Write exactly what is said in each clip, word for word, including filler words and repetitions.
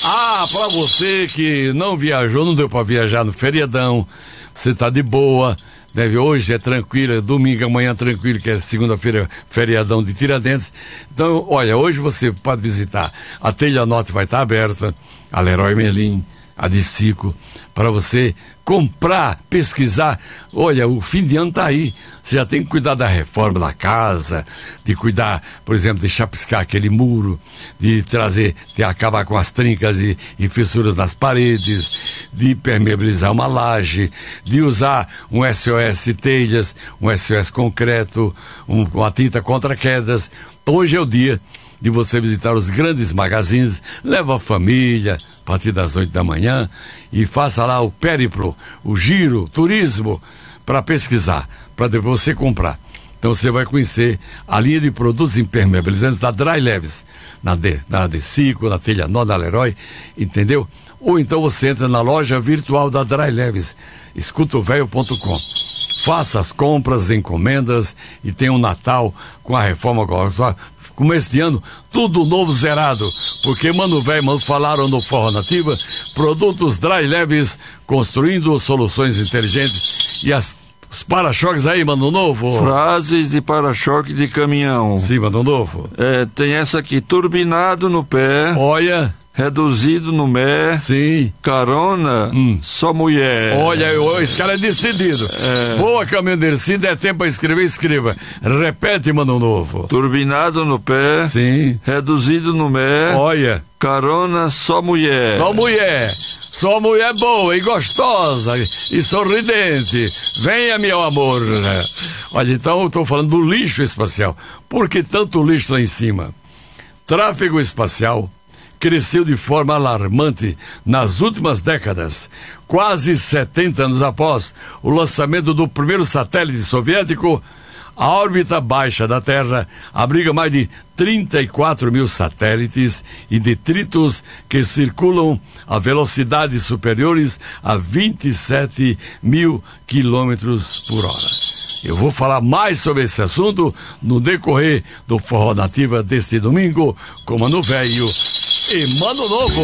Ah, pra você que não viajou, não deu pra viajar no feriadão, você tá de boa, deve, hoje é tranquilo, é domingo, amanhã tranquilo, que é segunda-feira, feriadão de Tiradentes. Então, olha, hoje você pode visitar a Telha Norte, vai estar aberta, a Leroy Merlin, a de Cico, para você comprar, pesquisar. Olha, o fim de ano tá aí, você já tem que cuidar da reforma da casa, de cuidar, por exemplo, de chapiscar aquele muro, de trazer, de acabar com as trincas e, e fissuras nas paredes, de impermeabilizar uma laje, de usar um S O S telhas, um S O S concreto, um, uma tinta contra quedas. Hoje é o dia de você visitar os grandes magazines, leva a família a partir das oito da manhã e faça lá o périplo, o giro, o turismo, para pesquisar, para depois você comprar. Então você vai conhecer a linha de produtos impermeabilizantes da Dry Leves, na de, na Decico, na Telha Nó, da Leroy, entendeu? Ou então você entra na loja virtual da Dry Leves, escuta o velho ponto com. Faça as compras, encomendas e tenha um Natal com a reforma agora. Começo de ano, tudo novo, zerado, porque Mano Velho e Mano falaram no Forró Nativa, produtos Dry Leves, construindo soluções inteligentes. E as, os para-choques aí, Mano Novo? Frases de para-choque de caminhão. Sim, Mano Novo. É, tem essa aqui, turbinado no pé. Olha. Reduzido no mé. Sim. Carona, hum. só mulher. Olha, eu, esse cara é decidido. É. Boa, caminhoneiro. Se der tempo para escrever, escreva. Repete, Mano Novo. Turbinado no pé. Sim. Reduzido no mé. Olha. Carona, só mulher. Só mulher. Só mulher boa e gostosa e sorridente. Venha, meu amor. Olha, então eu estou falando do lixo espacial. Por que tanto lixo lá em cima? Tráfego espacial cresceu de forma alarmante nas últimas décadas. Quase setenta anos após o lançamento do primeiro satélite soviético, a órbita baixa da Terra abriga mais de trinta e quatro mil satélites e detritos que circulam a velocidades superiores a vinte e sete mil quilômetros por hora. Eu vou falar mais sobre esse assunto no decorrer do Forró Nativa deste domingo, com Mano Velho e Mano Novo.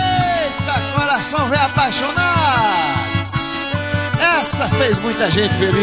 Eita, coração vem apaixonar. Essa fez muita gente feliz.